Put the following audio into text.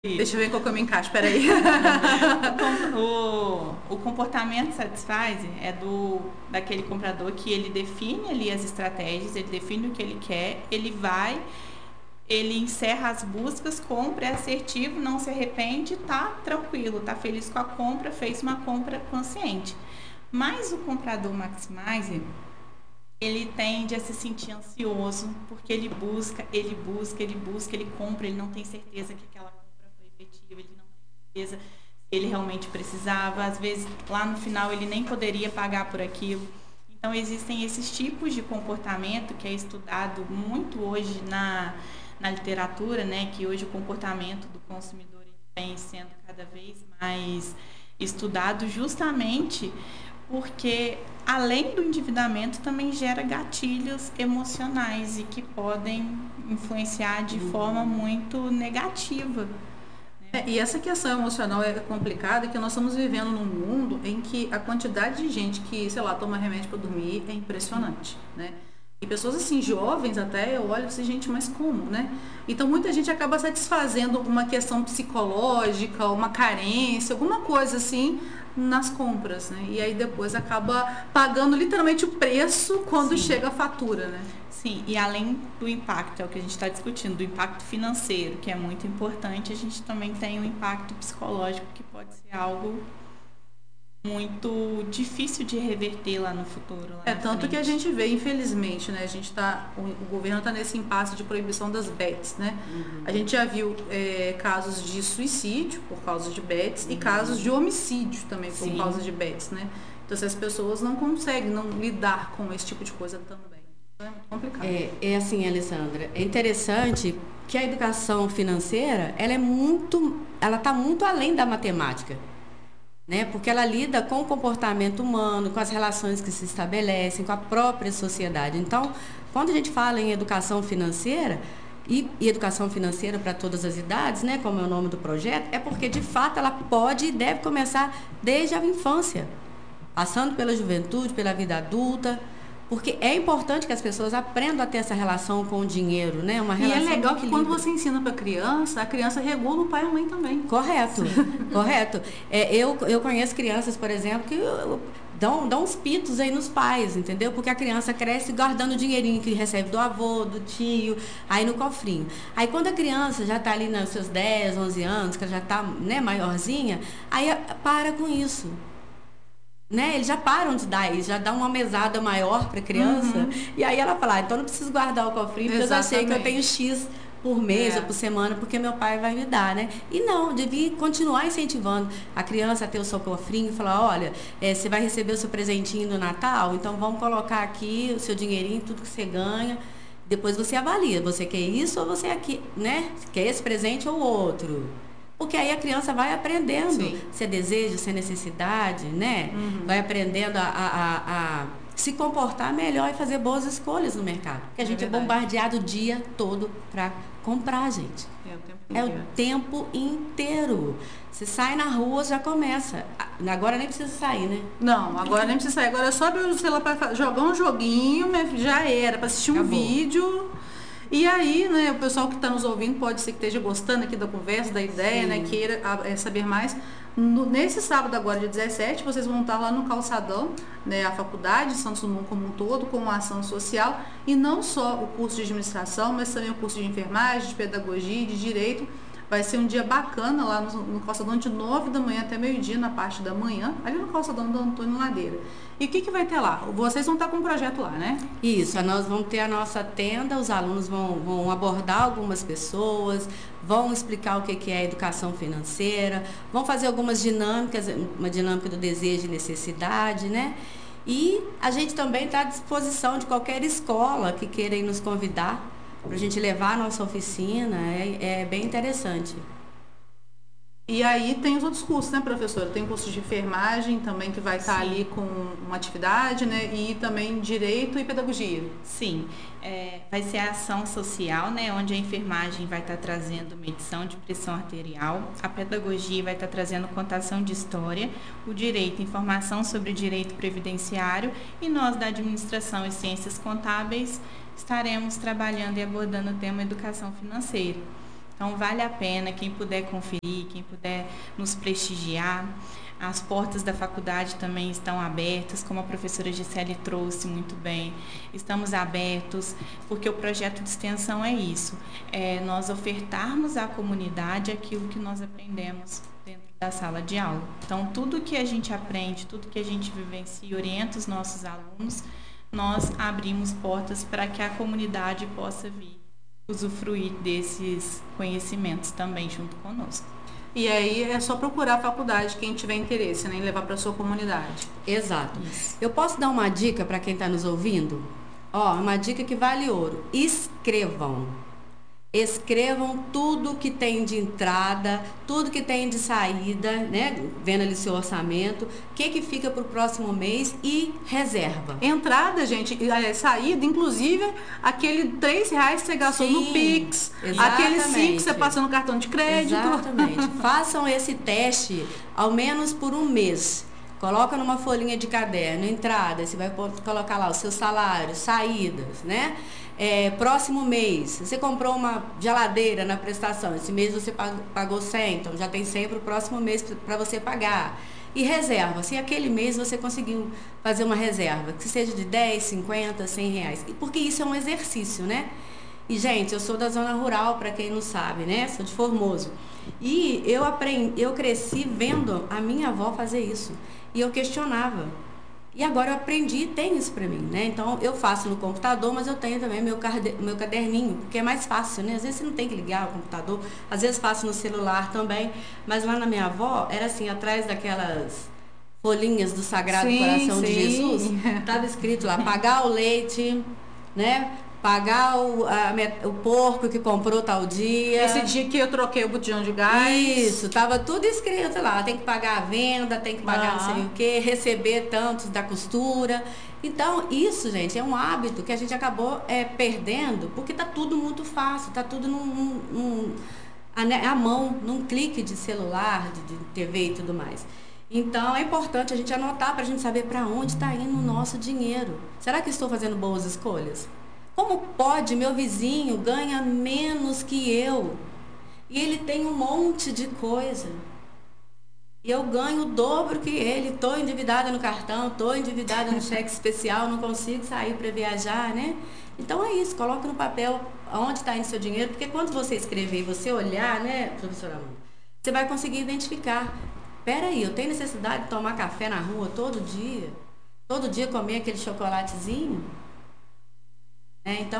Deixa eu ver qual que eu me encaixo, peraí. O comportamento satisfaz é daquele comprador que ele define ali as estratégias, ele define o que ele quer, ele encerra as buscas, compra, é assertivo, não se arrepende, tá tranquilo, tá feliz com a compra, fez uma compra consciente. Mas o comprador maximizer, ele tende a se sentir ansioso, porque ele busca, ele compra, ele não tem certeza que aquela compra foi efetiva, ele não tem certeza se ele realmente precisava, às vezes lá no final ele nem poderia pagar por aquilo. Então existem esses tipos de comportamento que é estudado muito hoje na literatura, né, que hoje o comportamento do consumidor vem sendo cada vez mais estudado justamente porque além do endividamento também gera gatilhos emocionais e que podem influenciar de forma muito negativa. E essa questão emocional é complicada, que nós estamos vivendo num mundo em que a quantidade de gente que, sei lá, toma remédio para dormir é impressionante, né? E pessoas assim, jovens até, eu olho assim, gente, mas como, né? Então muita gente acaba satisfazendo uma questão psicológica, uma carência, alguma coisa assim, nas compras, né? E aí depois acaba pagando literalmente o preço quando Sim. chega a fatura, né? Sim, e além do impacto, é o que a gente está discutindo, do impacto financeiro, que é muito importante, a gente também tem o impacto psicológico, que pode ser algo muito difícil de reverter lá no futuro. Lá Tanto frente. que a gente vê, infelizmente, né, o governo está nesse impasse de proibição das bets, né? A gente já viu casos de suicídio por causa de bets e casos de homicídio também por causa de bets, né? Então, se as pessoas não conseguem não lidar com esse tipo de coisa também, então, é muito complicado. É assim, Alessandra, é interessante que a educação financeira, ela está muito além da matemática. Né? Porque ela lida com o comportamento humano, com as relações que se estabelecem, com a própria sociedade. Então, quando a gente fala em educação financeira, e educação financeira para todas as idades, né, como é o nome do projeto, é porque, de fato, ela pode e deve começar desde a infância, passando pela juventude, pela vida adulta, porque é importante que as pessoas aprendam a ter essa relação com o dinheiro, né? Uma relação. E é legal que quando você ensina para a criança regula o pai e a mãe também. Correto, correto. Eu conheço crianças, por exemplo, que dão uns pitos aí nos pais, entendeu? Porque a criança cresce guardando o dinheirinho que recebe do avô, do tio, aí no cofrinho. Aí quando a criança já está ali nos seus 10, 11 anos, que ela já está, né, maiorzinha, aí para com isso. Né? Eles já param de dar isso, já dá uma mesada maior para a criança. E aí ela fala, então não preciso guardar o cofrinho, porque eu já sei que eu tenho X por mês ou por semana, porque meu pai vai me dar, né? E não, devia continuar incentivando a criança a ter o seu cofrinho e falar, olha, você vai receber o seu presentinho no Natal, então vamos colocar aqui o seu dinheirinho, tudo que você ganha. Depois você avalia, você quer isso ou você quer, né? Quer esse presente ou outro? Porque aí a criança vai aprendendo se é desejo, se é necessidade, né? Vai aprendendo a se comportar melhor e fazer boas escolhas no mercado. Porque a gente é bombardeado o dia todo para comprar, gente. É o tempo inteiro. Você sai na rua, já começa. Agora nem precisa sair, né? Não, agora nem precisa sair. Agora é só abrir o celular para jogar um joguinho, já era, para assistir um vídeo. E aí, né, o pessoal que está nos ouvindo pode ser que esteja gostando aqui da conversa, da ideia, né, queira saber mais. Nesse sábado agora, dia 17, vocês vão estar lá no Calçadão, né, a faculdade, Santos Dumont como um todo, com uma ação social, e não só o curso de administração, mas também o curso de enfermagem, de pedagogia e de direito. Vai ser um dia bacana lá no Calçadão, de 9 da manhã até meio-dia, na parte da manhã, ali no Calçadão do Antônio Ladeira. E o que vai ter lá? Vocês vão estar com um projeto lá, né? Isso, nós vamos ter a nossa tenda, os alunos vão abordar algumas pessoas, vão explicar o que é educação financeira, vão fazer algumas dinâmicas, uma dinâmica do desejo e necessidade, né? E a gente também está à disposição de qualquer escola que queira ir nos convidar para a gente levar a nossa oficina, é bem interessante. E aí tem os outros cursos, né, professora? Tem curso de enfermagem também, que vai estar ali com uma atividade, né? E também direito e pedagogia. Sim, vai ser a ação social, né? Onde a enfermagem vai estar trazendo medição de pressão arterial, a pedagogia vai estar trazendo contação de história, o direito, informação sobre direito previdenciário, e nós da administração e ciências contábeis estaremos trabalhando e abordando o tema educação financeira. Então, vale a pena quem puder conferir, quem puder nos prestigiar. As portas da faculdade também estão abertas, como a professora Gisele trouxe muito bem. Estamos abertos, porque o projeto de extensão é isso, nós ofertarmos à comunidade aquilo que nós aprendemos dentro da sala de aula. Então, tudo que a gente aprende, tudo que a gente vivencia e orienta os nossos alunos, nós abrimos portas para que a comunidade possa vir usufruir desses conhecimentos também junto conosco. E aí é só procurar a faculdade, quem tiver interesse, né, em levar para sua comunidade. Exato. Isso. Eu posso dar uma dica para quem está nos ouvindo? Ó, uma dica que vale ouro. Escrevam. Escrevam tudo que tem de entrada, tudo que tem de saída, né? Vendo ali seu orçamento, o que fica para o próximo mês e reserva. Entrada, gente, saída, inclusive aquele R$3 que você gastou no Pix, aquele 5 que você passou no cartão de crédito. Exatamente. Façam esse teste ao menos por um mês. Coloca numa folhinha de caderno, entrada, você vai colocar lá os seus salários, saídas, né? Próximo mês, você comprou uma geladeira na prestação, esse mês você pagou 100, então já tem 100 para o próximo mês para você pagar. E reserva, se aquele mês você conseguiu fazer uma reserva, que seja de 10, 50, 100 reais, porque isso é um exercício, né? E, gente, eu sou da zona rural, para quem não sabe, né? Sou de Formoso. E eu cresci vendo a minha avó fazer isso. E eu questionava. E agora eu aprendi e tenho isso para mim, né? Então, eu faço no computador, mas eu tenho também meu caderninho, porque é mais fácil, né? Às vezes você não tem que ligar o computador, às vezes faço no celular também. Mas lá na minha avó, era assim, atrás daquelas folhinhas do Sagrado Coração de Jesus, estava escrito lá, pagar o leite, né? Pagar o porco que comprou tal dia. Esse dia que eu troquei o botijão de gás. Isso, tava tudo escrito lá. Tem que pagar a venda, tem que pagar não sei o quê, receber tantos da costura. Então, isso, gente, é um hábito que a gente acabou perdendo, porque tá tudo muito fácil, tá tudo à mão, num clique de celular, de TV e tudo mais. Então, é importante a gente anotar para a gente saber para onde está indo o nosso dinheiro. Será que estou fazendo boas escolhas? Como pode meu vizinho ganha menos que eu? E ele tem um monte de coisa. E eu ganho o dobro que ele. Estou endividada no cartão, estou endividada no cheque especial, não consigo sair para viajar, né? Então é isso, coloque no papel onde está indo seu dinheiro, porque quando você escrever e você olhar, né, professora Amanda, você vai conseguir identificar. Peraí, eu tenho necessidade de tomar café na rua todo dia? Todo dia comer aquele chocolatezinho? Então,